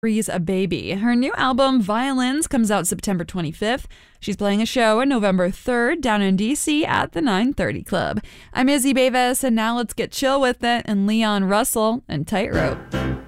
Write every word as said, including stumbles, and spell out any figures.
Freeze a Baby. Her new album, Violins, comes out September twenty-fifth. She's playing a show on November third down in D C at the nine thirty Club. I'm Izzy Beavis, and now let's get chill with it and Leon Russell and Tightrope.